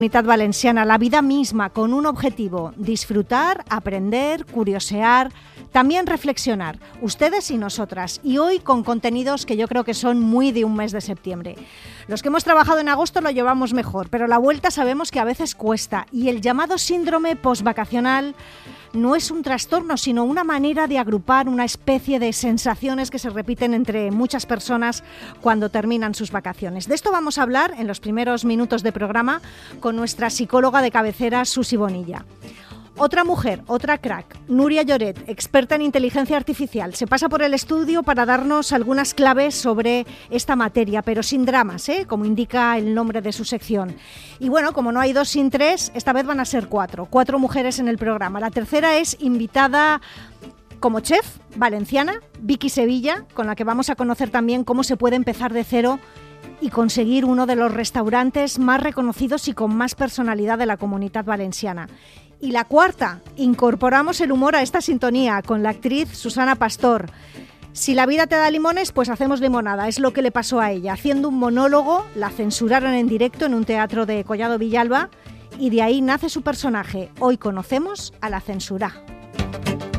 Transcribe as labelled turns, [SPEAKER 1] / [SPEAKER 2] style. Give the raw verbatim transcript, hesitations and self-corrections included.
[SPEAKER 1] Comunitat Valenciana, la vida misma, con un objetivo: disfrutar, aprender, curiosear, también reflexionar, ustedes y nosotras, y hoy con contenidos que yo creo que son muy de un mes de septiembre. Los que hemos trabajado en agosto lo llevamos mejor, pero la vuelta sabemos que a veces cuesta, y el llamado síndrome postvacacional no es un trastorno, sino una manera de agrupar una especie de sensaciones que se repiten entre muchas personas cuando terminan sus vacaciones. De esto vamos a hablar en los primeros minutos de programa con nuestra psicóloga de cabecera, Susi Bonilla. Otra mujer, otra crack, Núria Lloret, experta en inteligencia artificial, se pasa por el estudio para darnos algunas claves sobre esta materia, pero sin dramas, ¿eh? Como indica el nombre de su sección. Y bueno, como no hay dos sin tres, esta vez van a ser cuatro, cuatro mujeres en el programa. La tercera es invitada como chef valenciana, Vicky Sevilla, con la que vamos a conocer también cómo se puede empezar de cero y conseguir uno de los restaurantes más reconocidos y con más personalidad de la Comunitat Valenciana. Y la cuarta, incorporamos el humor a esta sintonía con la actriz Susana Pastor. Si la vida te da limones, pues hacemos limonada. Es lo que le pasó a ella. Haciendo un monólogo, la censuraron en directo en un teatro de Collado Villalba y de ahí nace su personaje. Hoy conocemos a la censura.